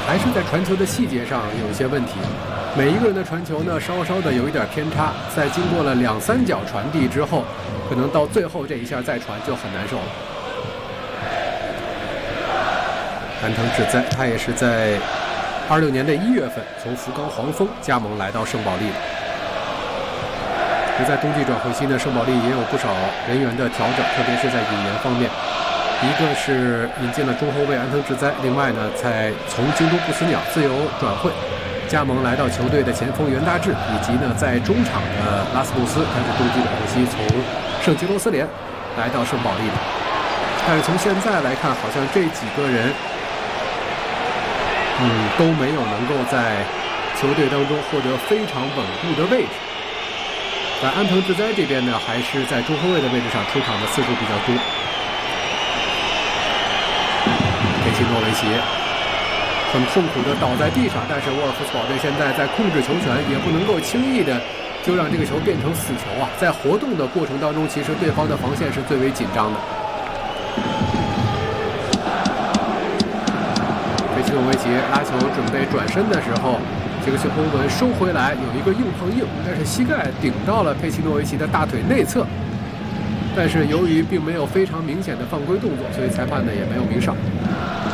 还是在传球的细节上有一些问题。每一个人的传球呢，稍稍的有一点偏差，在经过了2、3脚传递之后，可能到最后这一下再传就很难受了。安藤志哉，他也是在26年的1月份从福冈黄蜂加盟来到圣保利的。在冬季转会期呢，圣保利也有不少人员的调整，特别是在引援方面。一个是引进了中后卫安藤志哉，另外呢，从京都不死鸟自由转会加盟来到球队的前锋源大志，以及呢在中场的拉斯穆斯，他是冬季转会期从圣吉罗斯联来到圣保利的。但是从现在来看，好像这几个人，都没有能够在球队当中获得非常稳固的位置。在安藤志哉这边呢，还是在中后卫的位置上出场的次数比较多。佩奇诺维奇很痛苦地倒在地上，但是沃尔夫斯堡队现在在控制球权，也不能够轻易的就让这个球变成死球啊！在活动的过程当中，其实对方的防线是最为紧张的。佩奇诺维奇拉球准备转身的时候，这个球欧文收回来有一个硬碰硬，但是膝盖顶到了佩奇诺维奇的大腿内侧。但是由于并没有非常明显的犯规动作，所以裁判呢也没有鸣哨。